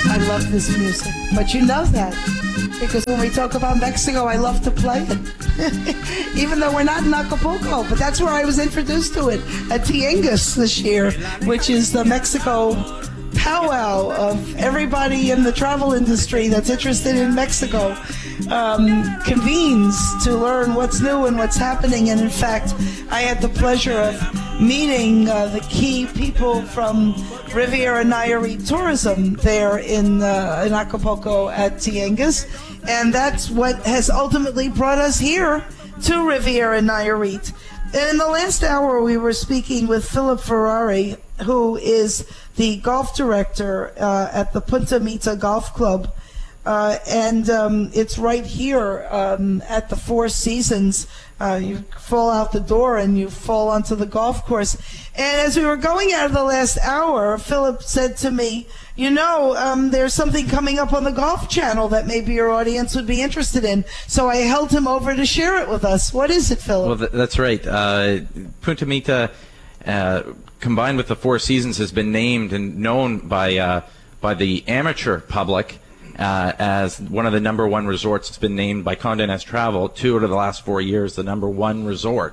I love this music, but you know that because when we talk about Mexico, I love to play it. Even though we're not in Acapulco, but that's where I was introduced to it at Tianguis this year, which is the Mexico powwow of everybody in the travel industry that's interested in Mexico. Convenes to learn what's new and what's happening. And in fact, I had the pleasure of meeting the key people from Riviera Nayarit Tourism there in Acapulco at Tianguis. And that's what has ultimately brought us here to Riviera Nayarit. In the last hour, we were speaking with Philip Ferrari, who is the golf director at the Punta Mita Golf Club. And it's right here at the Four Seasons. You fall out the door and you fall onto the golf course. And as we were going out of the last hour, Philip said to me, there's something coming up on the Golf Channel that maybe your audience would be interested in. So I held him over to share it with us. What is it, Philip? Well, that's right. Punta Mita, combined with the Four Seasons, has been named and known by the amateur public as one of the #1 resorts. It's been named by Condé Nast Travel 2 out of the last 4 years the #1 resort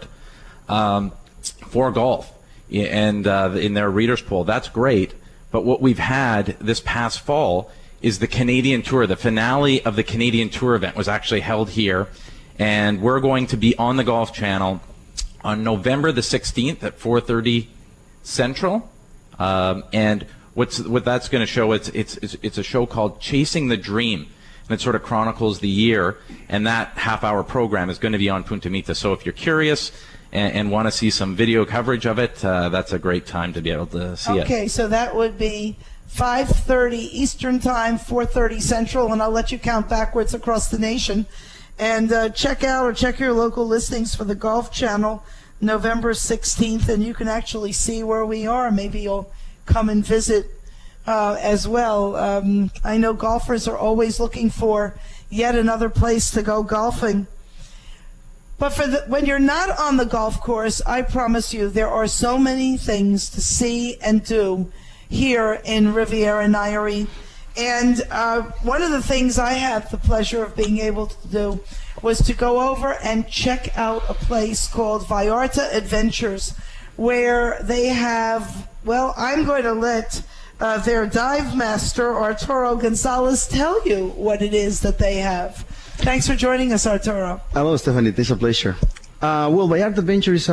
for golf, and in their readers poll. That's great. But what we've had this past fall is the Canadian Tour. The finale of the Canadian Tour event was actually held here, and we're going to be on the Golf Channel on November the 16th at 4:30 Central, and what that's going to show, it's a show called Chasing the Dream, and it sort of chronicles the year, and that half-hour program is going to be on Punta Mita. So if you're curious and want to see some video coverage of it, that's a great time to be able to see it. Okay, so that would be 5:30 Eastern Time, 4:30 Central, and I'll let you count backwards across the nation. And check your local listings for the Golf Channel, November 16th, and you can actually see where we are. Maybe you'll come and visit as well. I know golfers are always looking for yet another place to go golfing. But when you're not on the golf course, I promise you there are so many things to see and do here in Riviera Nayarit. And one of the things I had the pleasure of being able to do was to go over and check out a place called Vallarta Adventures, where they have, well, I'm going to let their dive master, Arturo Gonzalez, tell you what it is that they have. Thanks for joining us, Arturo. Hello, Stephanie. It's a pleasure. Well, Vallarta Adventure is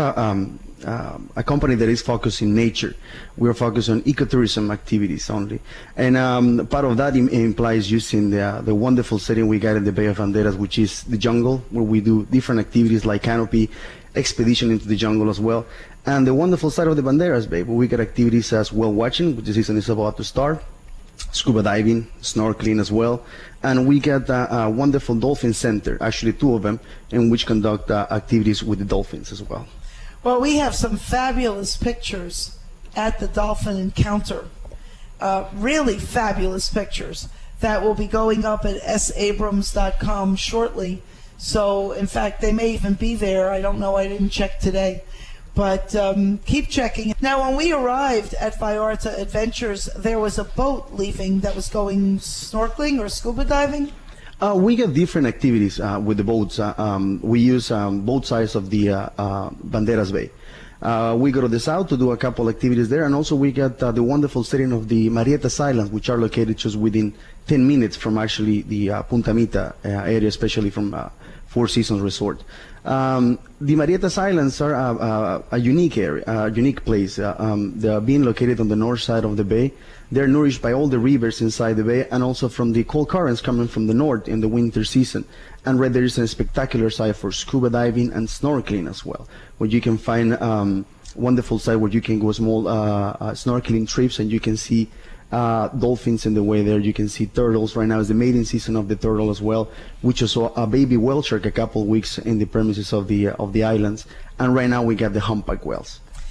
a company that is focused in nature. We are focused on ecotourism activities only. And part of that implies using the wonderful setting we got in the Bay of Banderas, which is the jungle, where we do different activities like canopy, expedition into the jungle as well. And the wonderful side of the Banderas Bay, where we got activities as whale watching, which the season is about to start, scuba diving, snorkeling as well. And we got a wonderful dolphin center, actually 2 of them, in which conduct activities with the dolphins as well. Well, we have some fabulous pictures at the Dolphin Encounter, really fabulous pictures that will be going up at sabrams.com shortly. So, in fact, they may even be there. I don't know. I didn't check today. But keep checking. Now, when we arrived at Vallarta Adventures, there was a boat leaving that was going snorkeling or scuba diving? We get different activities with the boats. We use both sides of the Banderas Bay. We go to the south to do a couple activities there, and also we get the wonderful setting of the Marietas Islands, which are located just within 10 minutes from actually the Punta Mita area, especially from Four Seasons Resort. The Marietas Islands are a unique area, a unique place. They're being located on the north side of the bay. They're nourished by all the rivers inside the bay, and also from the cold currents coming from the north in the winter season. And right there is a spectacular site for scuba diving and snorkeling as well, where you can find wonderful site where you can go small snorkeling trips, and you can see dolphins in the way there. You can see turtles. Right now is the mating season of the turtle as well. We just saw a baby whale shark a couple of weeks in the premises of the islands, and right now we got the humpback whales.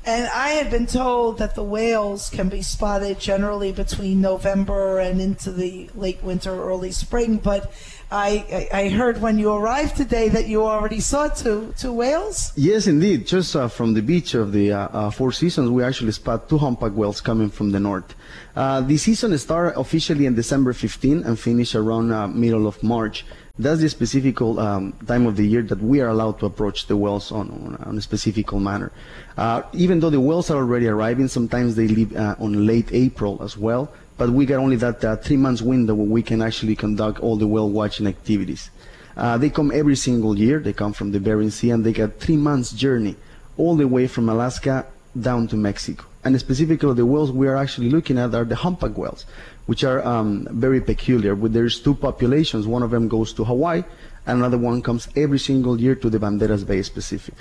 And I had been told that the whales can be spotted generally between November and into the late winter, early spring. But I heard when you arrived today that you already saw two whales. Yes, indeed. Just from the beach of the Four Seasons, we actually spot two humpback whales coming from the north. The season started officially on December 15 and finished around middle of March. That's the specific time of the year that we are allowed to approach the whales on a specific manner. Even though the whales are already arriving, sometimes they leave on late April as well, but we got only that 3 months window where we can actually conduct all the whale watching activities. They come every single year. They come from the Bering Sea, and they got 3 months journey all the way from Alaska down to Mexico. And specifically, the whales we are actually looking at are the humpback whales, which are very peculiar. There's two populations. One of them goes to Hawaii, and another one comes every single year to the Banderas Bay specifically.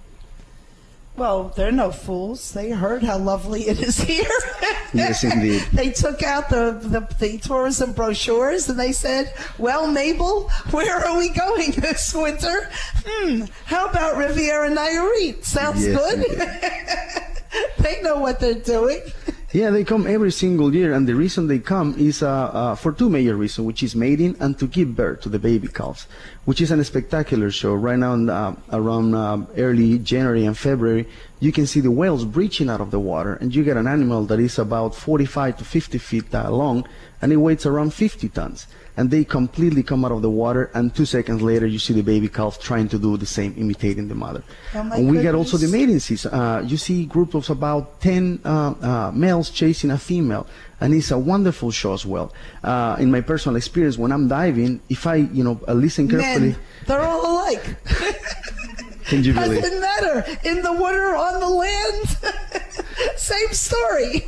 Well, they're no fools. They heard how lovely it is here. Yes, indeed. They took out the tourism brochures and they said, well, Mabel, where are we going this winter? How about Riviera Nayarit? Sounds good. They know what they're doing. Yeah, they come every single year, and the reason they come is for two major reasons, which is mating and to give birth to the baby calves, which is a spectacular show. Right now, around early January and February, you can see the whales breaching out of the water, and you get an animal that is about 45 to 50 feet long, and it weighs around 50 tons. And they completely come out of the water, and 2 seconds later, you see the baby calf trying to do the same, imitating the mother. And we get also the mating season. You see groups of about 10 males chasing a female, and it's a wonderful show as well. In my personal experience, when I'm diving, if I, listen carefully, men, they're all alike. Can you believe? Doesn't matter. In the water, on the land, same story.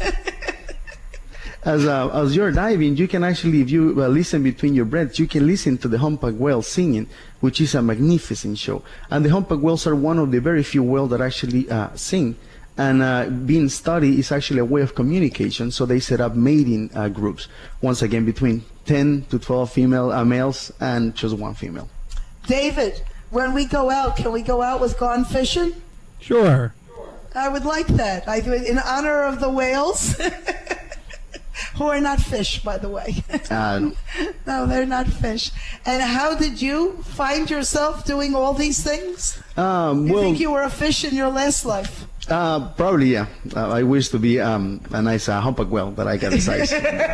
As you're diving, you can actually, if you listen between your breaths, you can listen to the humpback whale singing, which is a magnificent show. And the humpback whales are one of the very few whales that actually sing. And being studied is actually a way of communication, so they set up mating groups, once again, between 10 to 12 males and just one female. David, when we go out, can we go out with gone fishing? Sure. I would like that. In honor of the whales. Who are not fish, by the way. No, they're not fish. And how did you find yourself doing all these things? You think you were a fish in your last life? Probably, yeah. I wish to be a nice humpback whale, but I got the size.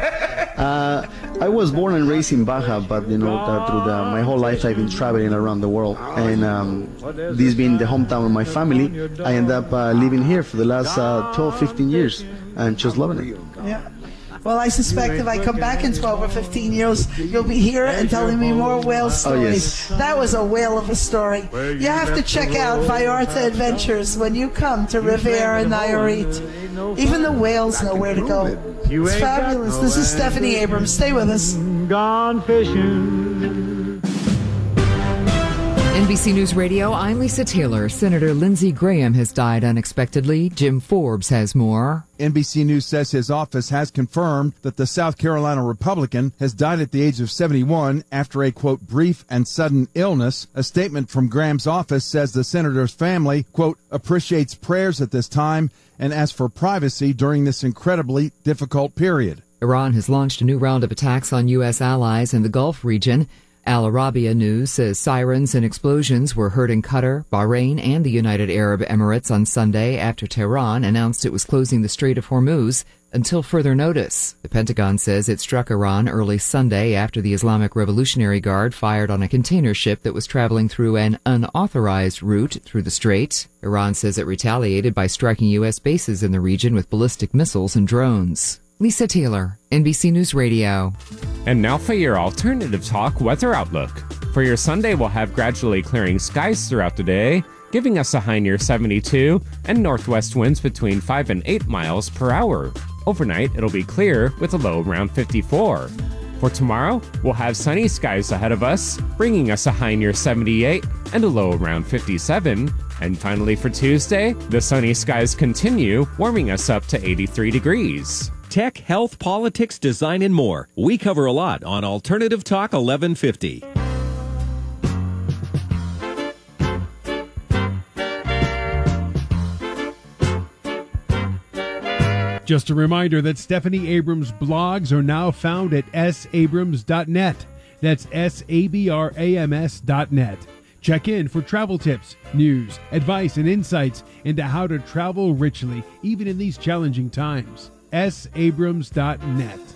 I was born and raised in Baja, but through my whole life I've been traveling around the world, and this being the hometown of my family, I ended up living here for the last 12, 15 years, and just loving it. Yeah. Well, I suspect if I come back in 12 or 15 years, you'll be here and telling me more whale stories. Oh, yes. That was a whale of a story. You have to check out Vallarta Adventures when you come to Riviera Nayarit. Even the whales know where to go. It's fabulous. This is Stephanie Abrams. Stay with us. Gone fishing. NBC News Radio, I'm Lisa Taylor. Senator Lindsey Graham has died unexpectedly. Jim Forbes has more. NBC News says his office has confirmed that the South Carolina Republican has died at the age of 71 after a, quote, brief and sudden illness. A statement from Graham's office says the senator's family, quote, appreciates prayers at this time and asks for privacy during this incredibly difficult period. Iran has launched a new round of attacks on U.S. allies in the Gulf region. Al Arabiya News says sirens and explosions were heard in Qatar, Bahrain, and the United Arab Emirates on Sunday after Tehran announced it was closing the Strait of Hormuz until further notice. The Pentagon says it struck Iran early Sunday after the Islamic Revolutionary Guard fired on a container ship that was traveling through an unauthorized route through the strait. Iran says it retaliated by striking U.S. bases in the region with ballistic missiles and drones. Lisa Taylor, NBC News Radio. And now for your Alternative Talk weather outlook. For your Sunday, we'll have gradually clearing skies throughout the day, giving us a high near 72 and northwest winds between 5 and 8 miles per hour. Overnight, it'll be clear with a low around 54. For tomorrow, we'll have sunny skies ahead of us, bringing us a high near 78 and a low around 57. And finally for Tuesday, the sunny skies continue, warming us up to 83 degrees. Tech, health, politics, design, and more. We cover a lot on Alternative Talk 1150. Just a reminder that Stephanie Abrams' blogs are now found at sabrams.net. That's sabrams.net. Check in for travel tips, news, advice, and insights into how to travel richly, even in these challenging times. sabrams.net.